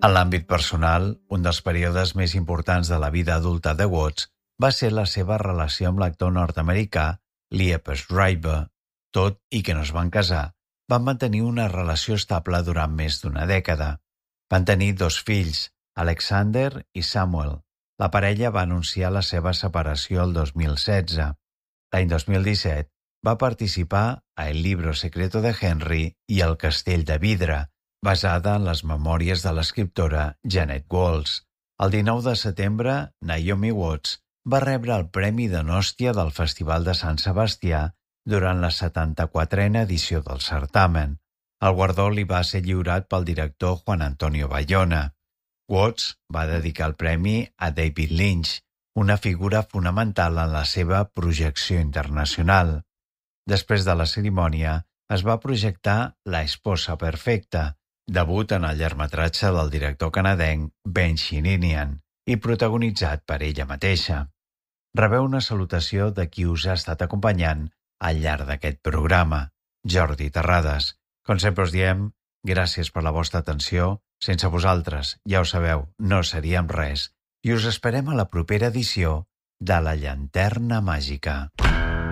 En l'àmbit personal, un dels períodes més importants de la vida adulta de Watts va ser la seva relació amb l'actor nord-americà Liev Schreiber. Tot i que no es van casar, van mantenir una relació estable durant més d'una dècada. Van tenir 2 fills, Alexander i Samuel. La parella va anunciar la seva separació el 2016. L'any 2017 va participar a El libro secreto de Henry i El castell de vidre, basada en les memòries de l'escriptora Janet Walls. El 19 de setembre, Naomi Watts va rebre el Premi de Nostia del Festival de Sant Sebastià durant la 74a edició del certamen. El guardó li va ser lliurat pel director Juan Antonio Bayona. Watts va dedicar el premi a David Lynch, una figura fonamental en la seva projecció internacional. Després de la cerimònia, es va projectar La esposa perfecta, debut en el llargmetratge del director canadenc Ben Shininian i protagonitzat per ella mateixa. Rebeu una salutació de qui us ha estat acompanyant al llarg d'aquest programa, Jordi Terrades. Com sempre us diem, gràcies per la vostra atenció. Sense vosaltres, ja ho sabeu, no seríem res. I us esperem a la propera edició de La Llanterna Màgica.